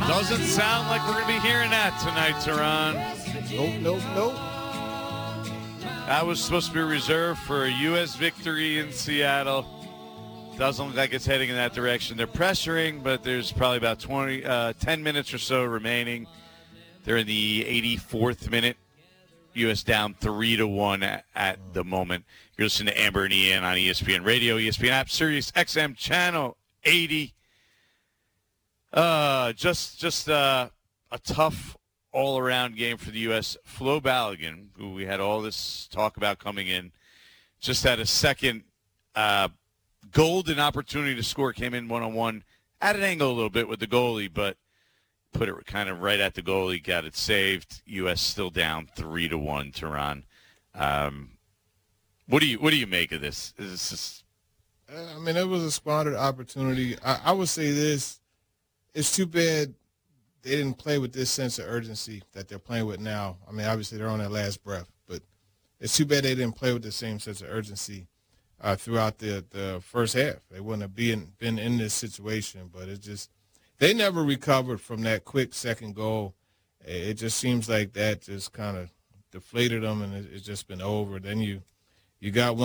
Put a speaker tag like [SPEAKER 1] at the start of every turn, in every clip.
[SPEAKER 1] Doesn't sound like we're going to be hearing that tonight, Tehran.
[SPEAKER 2] Nope.
[SPEAKER 1] That was supposed to be reserved for a U.S. victory in Seattle. Doesn't look like it's heading in that direction. They're pressuring, but there's probably about 10 minutes or so remaining. They're in the 84th minute. U.S. down 3-1 at the moment. You're listening to Amber and Ian on ESPN Radio, ESPN app, Sirius XM Channel 80. Just a tough all-around game for the U.S. Flo Balogun, who we had all this talk about coming in, just had a second golden opportunity to score. Came in one-on-one at an angle a little bit with the goalie, but put it kind of right at the goalie, got it saved. U.S. still down 3-1, Tehran. What do you make of this? Is this just...
[SPEAKER 2] I mean, it was a squandered opportunity. I would say this. It's too bad they didn't play with this sense of urgency that they're playing with now. I mean, obviously they're on their last breath, but it's too bad they didn't play with the same sense of urgency throughout the first half. They wouldn't have been in this situation, but it just they never recovered from that quick second goal. It just seems like that just kind of deflated them, and it's just been over. Then you got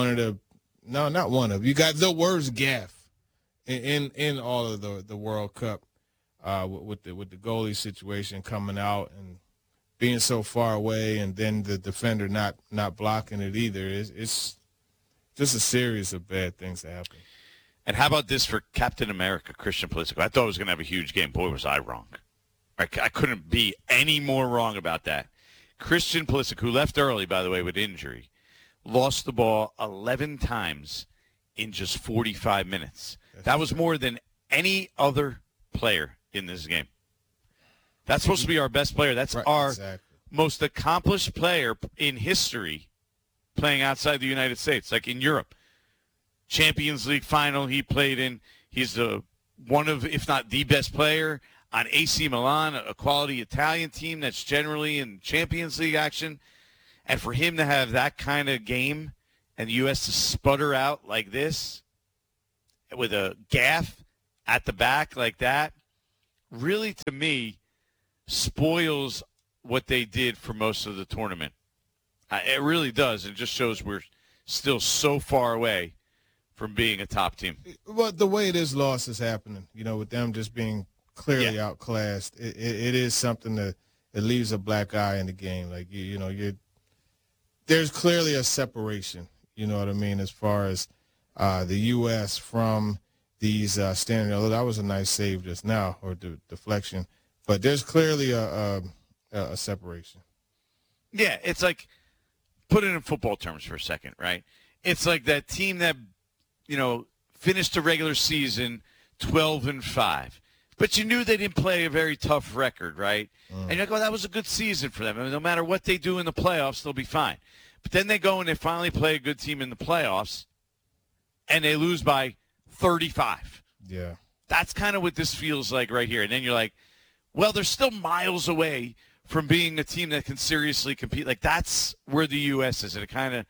[SPEAKER 2] you got the worst gaffe in all of the World Cup. With the goalie situation coming out and being so far away, and then the defender not blocking it either, it's just a series of bad things that happen.
[SPEAKER 1] And how about this for Captain America, Christian Pulisic? I thought it was going to have a huge game. Boy, was I wrong. I couldn't be any more wrong about that. Christian Pulisic, who left early, by the way, with injury, lost the ball 11 times in just 45 minutes. That was more than any other player in this game. That's supposed to be our best player. That's our most accomplished player in history playing outside the United States, like in Europe. Champions League final he played in. He's one of, if not the best player on AC Milan, a quality Italian team that's generally in Champions League action. And for him to have that kind of game and the U.S. to sputter out like this with a gaff at the back like that, really, to me, spoils what they did for most of the tournament. It really does. It just shows we're still so far away from being a top team.
[SPEAKER 2] Well, the way this loss is happening, with them just being clearly outclassed, it is something that it leaves a black eye in the game. Like, there's clearly a separation, you know what I mean, as far as the U.S. from these standing. That was a nice save just now, or deflection, but there's clearly a separation.
[SPEAKER 1] Yeah, it's like, put it in football terms for a second, right? It's like that team that finished the regular season 12-5, but you knew they didn't play a very tough record, right? And you're like, oh, that was a good season for them. I mean, no matter what they do in the playoffs, they'll be fine. But then they go and they finally play a good team in the playoffs, and they lose by 35.
[SPEAKER 2] Yeah.
[SPEAKER 1] That's kind of what this feels like right here. And then you're like, well, they're still miles away from being a team that can seriously compete. Like, that's where the U.S. is. And it kind of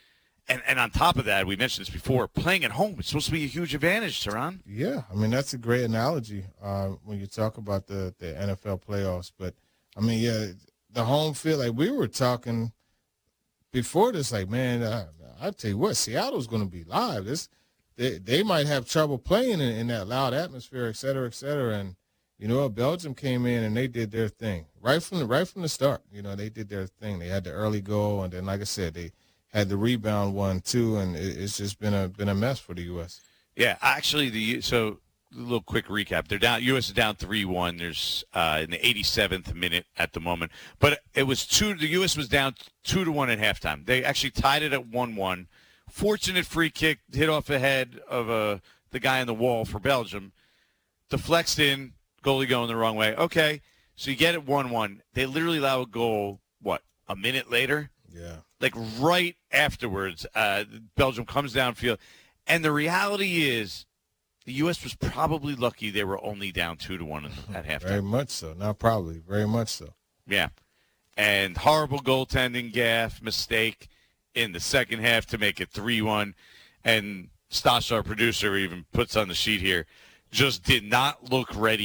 [SPEAKER 1] and on top of that, we mentioned this before, playing at home, it's supposed to be a huge advantage, Tehran.
[SPEAKER 2] Yeah. I mean, that's a great analogy when you talk about the NFL playoffs. But, I mean, yeah, the home field, like we were talking before this, like, man, I tell you what, Seattle's going to be live. They might have trouble playing in that loud atmosphere, et cetera, et cetera. And, Belgium came in and they did their thing right from the start. They did their thing. They had the early goal, and then, like I said, they had the rebound one too, and it's just been a mess for the U.S.
[SPEAKER 1] Yeah, actually, so a little quick recap. They're down. U.S. is down 3-1. There's in the 87th minute at the moment, but it was the U.S. was down 2-1 at halftime. They actually tied it at 1-1. Fortunate free kick hit off the head of the guy on the wall for Belgium. Deflects in, goalie going the wrong way. Okay, so you get it 1-1. They literally allow a goal, a minute later?
[SPEAKER 2] Yeah.
[SPEAKER 1] Like right afterwards, Belgium comes downfield. And the reality is the U.S. was probably lucky they were only down 2-1 at halftime.
[SPEAKER 2] Very much so. Not probably. Very much so.
[SPEAKER 1] Yeah. And horrible goaltending gaffe, mistake in the second half to make it 3-1. And Stasha, our producer, even puts on the sheet here, just did not look ready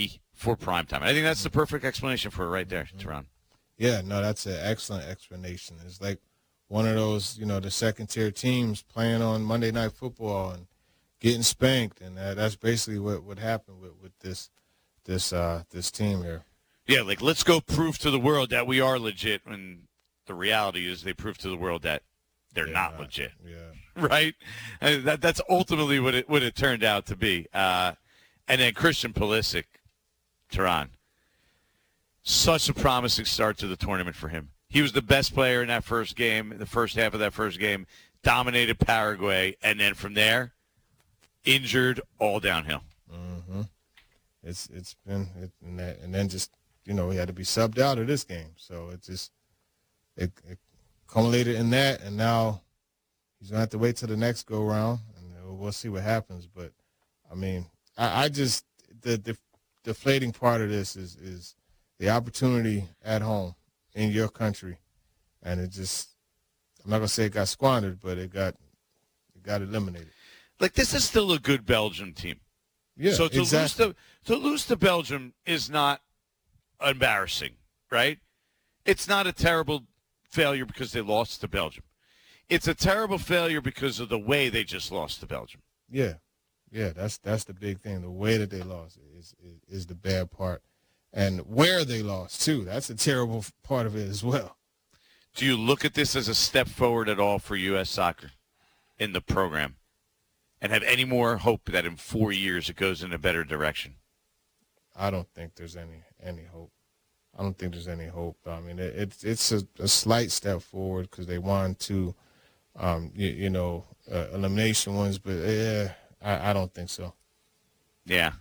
[SPEAKER 1] for primetime. I think that's the perfect explanation for it right there, Teron.
[SPEAKER 2] Yeah, no, that's an excellent explanation. It's like one of those, the second-tier teams playing on Monday Night Football and getting spanked, and that's basically what happened with this team here.
[SPEAKER 1] Yeah, like let's go prove to the world that we are legit, and the reality is they prove to the world that they're not legit.
[SPEAKER 2] Yeah,
[SPEAKER 1] right. And that's ultimately what it turned out to be. And then Christian Pulisic, Teron, such a promising start to the tournament for him. He was the best player in that first game, the first half of that first game, dominated Paraguay, and then from there, injured, all downhill.
[SPEAKER 2] Mm-hmm. It's been and then just he had to be subbed out of this game, so it culminated in that, and now he's gonna have to wait till the next go round, and we'll see what happens. But I mean, I just the deflating part of this is the opportunity at home in your country, and I'm not gonna say it got squandered, but it got eliminated.
[SPEAKER 1] Like, this is still a good Belgium team.
[SPEAKER 2] Yeah,
[SPEAKER 1] so
[SPEAKER 2] exactly.
[SPEAKER 1] to lose to Belgium is not embarrassing, right? It's not a terrible failure because they lost to Belgium. It's a terrible failure because of the way they just lost to Belgium.
[SPEAKER 2] Yeah, that's the big thing. The way that they lost is the bad part, and where they lost too. That's a terrible part of it as well.
[SPEAKER 1] Do you look at this as a step forward at all for U.S. soccer in the program, and have any more hope that in 4 years it goes in a better direction?
[SPEAKER 2] I don't think there's any hope. I don't think there's any hope. I mean, it's a slight step forward because they won two, elimination ones, but I don't think so.
[SPEAKER 1] Yeah.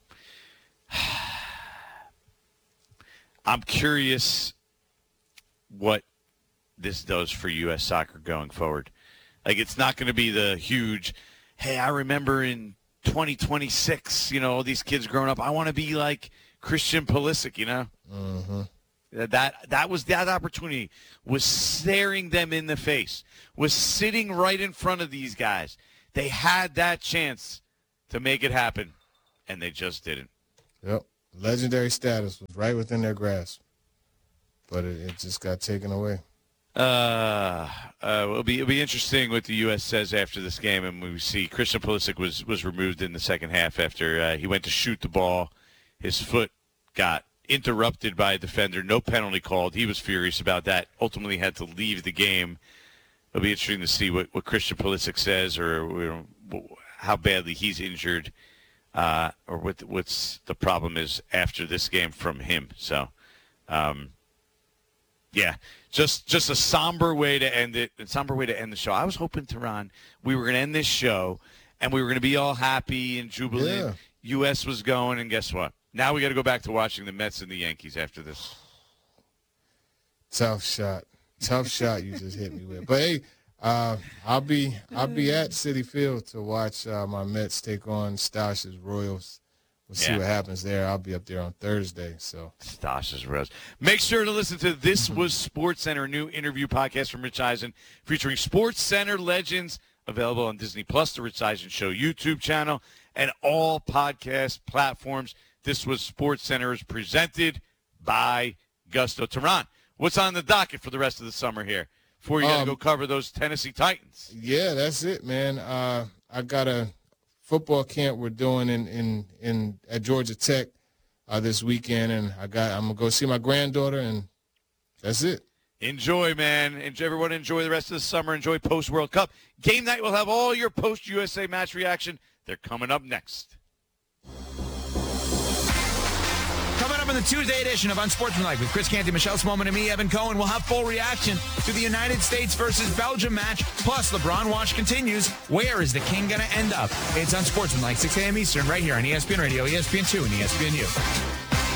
[SPEAKER 1] I'm curious what this does for U.S. soccer going forward. Like, it's not going to be the huge, hey, I remember in 2026, all these kids growing up, I want to be like Christian Pulisic,
[SPEAKER 2] Mm-hmm.
[SPEAKER 1] That opportunity was staring them in the face, was sitting right in front of these guys. They had that chance to make it happen, and they just didn't.
[SPEAKER 2] Yep. Legendary status was right within their grasp, but it just got taken away.
[SPEAKER 1] It'll be interesting what the U.S. says after this game, and we see Christian Pulisic was removed in the second half after he went to shoot the ball. His foot got interrupted by a defender. No penalty called. He was furious about that. Ultimately had to leave the game. It'll be interesting to see what Christian Pulisic says, or how badly he's injured, or what's the problem is after this game from him. So, yeah, just a somber way to end it. A somber way to end the show. I was hoping, Teron, we were going to end this show, and we were going to be all happy and jubilant.
[SPEAKER 2] Yeah.
[SPEAKER 1] U.S. was going, and guess what? Now we got to go back to watching the Mets and the Yankees after this.
[SPEAKER 2] Tough shot you just hit me with. But hey, I'll be at Citi Field to watch my Mets take on Stash's Royals. We'll see what happens there. I'll be up there on Thursday. So
[SPEAKER 1] Stash's Royals. Make sure to listen to This Was SportsCenter, a new interview podcast from Rich Eisen featuring SportsCenter legends, available on Disney Plus, the Rich Eisen Show YouTube channel, and all podcast platforms. This Was SportsCenter is presented by Gusto. Teron, what's on the docket for the rest of the summer here before you got to go cover those Tennessee Titans?
[SPEAKER 2] Yeah, that's it, man. I got a football camp we're doing at Georgia Tech this weekend, and I'm gonna go see my granddaughter, and that's it.
[SPEAKER 1] Enjoy, man. Everyone enjoy the rest of the summer. Enjoy post-World Cup. Game night will have all your post-USA match reaction. They're coming up next.
[SPEAKER 3] Coming up in the Tuesday edition of Unsportsmanlike with Chris Canty, Michelle Smallman, and me, Evan Cohen, we'll have full reaction to the United States versus Belgium match. Plus, LeBron watch continues. Where is the king going to end up? It's Unsportsmanlike, 6 a.m. Eastern, right here on ESPN Radio, ESPN2, and ESPNU.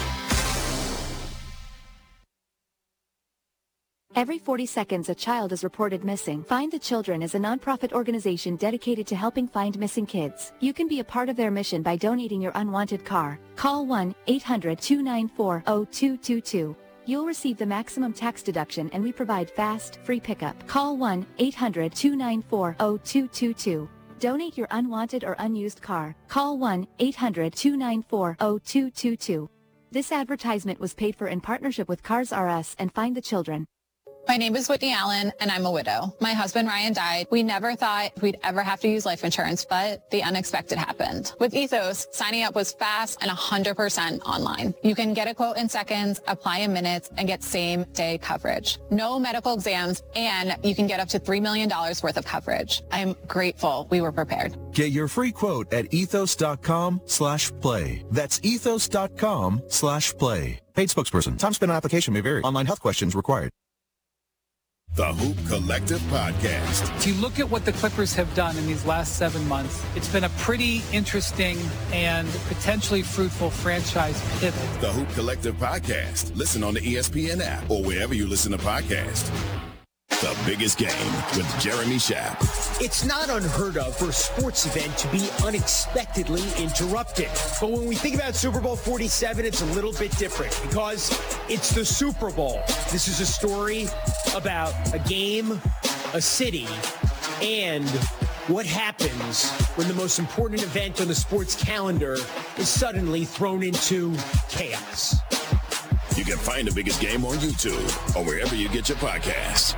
[SPEAKER 4] Every 40 seconds, a child is reported missing. Find the Children is a nonprofit organization dedicated to helping find missing kids. You can be a part of their mission by donating your unwanted car. Call 1-800-294-0222. You'll receive the maximum tax deduction, and we provide fast, free pickup. Call 1-800-294-0222. Donate your unwanted or unused car. Call 1-800-294-0222. This advertisement was paid for in partnership with Cars R Us and Find the Children.
[SPEAKER 5] My name is Whitney Allen, and I'm a widow. My husband, Ryan, died. We never thought we'd ever have to use life insurance, but the unexpected happened. With Ethos, signing up was fast and 100% online. You can get a quote in seconds, apply in minutes, and get same-day coverage. No medical exams, and you can get up to $3 million worth of coverage. I'm grateful we were prepared.
[SPEAKER 6] Get your free quote at ethos.com/play. That's ethos.com/play. Paid spokesperson. Time spent on application may vary. Online health questions required.
[SPEAKER 7] The Hoop Collective Podcast.
[SPEAKER 8] If you look at what the Clippers have done in these last 7 months, it's been a pretty interesting and potentially fruitful franchise pivot.
[SPEAKER 7] The Hoop Collective Podcast. Listen on the ESPN app or wherever you listen to podcasts. The Biggest Game with Jeremy Schaap.
[SPEAKER 9] It's not unheard of for a sports event to be unexpectedly interrupted. But when we think about Super Bowl 47, it's a little bit different because it's the Super Bowl. This is a story about a game, a city, and what happens when the most important event on the sports calendar is suddenly thrown into chaos.
[SPEAKER 7] You can find The Biggest Game on YouTube or wherever you get your podcasts.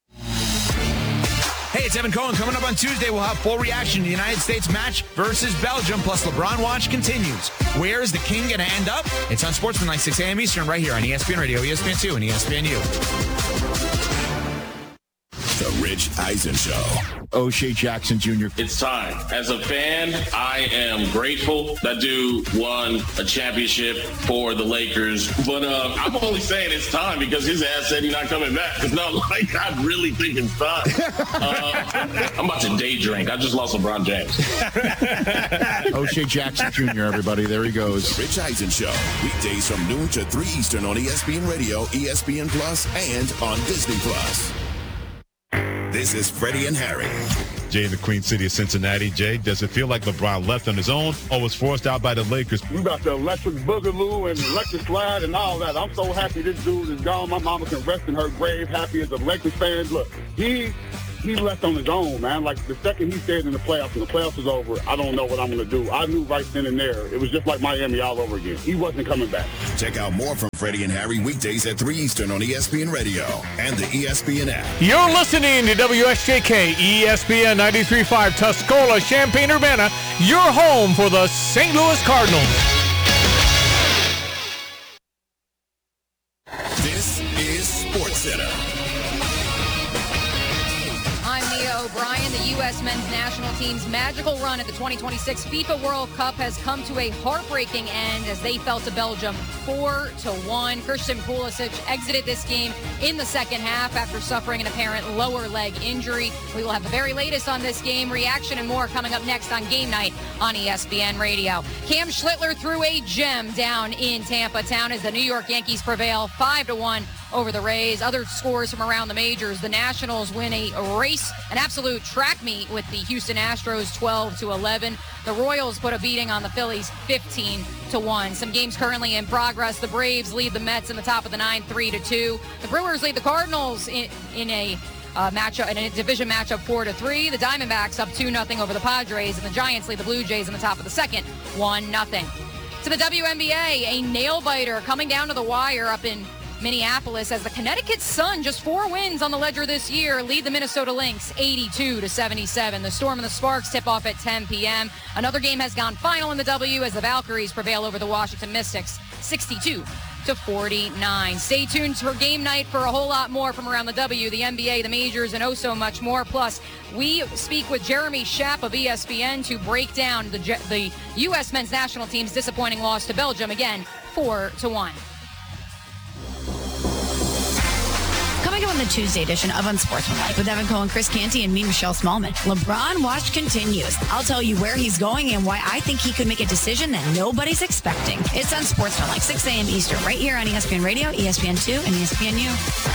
[SPEAKER 3] Hey, it's Evan Cohen. Coming up on Tuesday, we'll have full reaction to the United States match versus Belgium, plus LeBron Watch continues. Where is the king going to end up? It's on Sportsmanlike, 6 a.m. Eastern, right here on ESPN Radio, ESPN2, and ESPNU.
[SPEAKER 7] The Rich Eisen Show.
[SPEAKER 10] O'Shea Jackson Jr.
[SPEAKER 11] It's time. As a fan, I am grateful that dude won a championship for the Lakers. But I'm only saying it's time because his ass said he's not coming back. It's not like I really think it's time. I'm about to day drink. I just lost LeBron James.
[SPEAKER 10] O'Shea Jackson Jr., everybody. There he goes.
[SPEAKER 7] The Rich Eisen Show. Weekdays from noon to 3 Eastern on ESPN Radio, ESPN Plus, and on Disney Plus. This is Freddie and Harry.
[SPEAKER 12] Jay in the Queen City of Cincinnati. Jay, does it feel like LeBron left on his own or was forced out by the Lakers?
[SPEAKER 13] We about the electric boogaloo and electric slide and all that. I'm so happy this dude is gone. My mama can rest in her grave, happy as a Lakers fan. Look, he left on his own, man. Like, the second he said in the playoffs, when the playoffs was over, I don't know what I'm going to do. I knew right then and there. It was just like Miami all over again. He wasn't coming back.
[SPEAKER 7] Check out more from Freddie and Harry weekdays at 3 Eastern on ESPN Radio and the ESPN app.
[SPEAKER 14] You're listening to WSJK ESPN 93.5 Tuscola, Champaign-Urbana, your home for the St. Louis Cardinals.
[SPEAKER 7] This is SportsCenter.
[SPEAKER 15] O'Brien, the U.S. men's national team's magical run at the 2026 FIFA World Cup has come to a heartbreaking end as they fell to Belgium 4-1. Christian Pulisic exited this game in the second half after suffering an apparent lower leg injury. We will have the very latest on this game, reaction, and more coming up next on Game Night on ESPN Radio. Cam Schlittler threw a gem down in Tampa Town as the New York Yankees prevail 5-1 over the Rays. Other scores from around the majors: the Nationals win an absolute track meet with the Houston Astros 12-11. The Royals put a beating on the Phillies 15-1. Some games currently in progress. The Braves lead the Mets in the top of the 9 3-2. The Brewers lead the Cardinals in a division matchup 4-3. The Diamondbacks up 2-0 over the Padres, and the Giants lead the Blue Jays in the top of the second 1-0. To the WNBA, a nail biter coming down to the wire up in Minneapolis as the Connecticut Sun, just 4 wins on the ledger this year, lead the Minnesota Lynx 82-77. The Storm and the Sparks tip off at 10 p.m. Another game has gone final in the W as the Valkyries prevail over the Washington Mystics 62-49. Stay tuned for Game Night for a whole lot more from around the W, the NBA, the majors, and oh so much more. Plus, we speak with Jeremy Schaap of ESPN to break down the U.S. men's national team's disappointing loss to Belgium, again, 4-1.
[SPEAKER 16] Coming up on the Tuesday edition of Unsportsmanlike with Evan Cohen, Chris Canty, and me, Michelle Smallman. LeBron Watch continues. I'll tell you where he's going and why I think he could make a decision that nobody's expecting. It's Unsportsmanlike, 6 a.m. Eastern, right here on ESPN Radio, ESPN2, and ESPNU.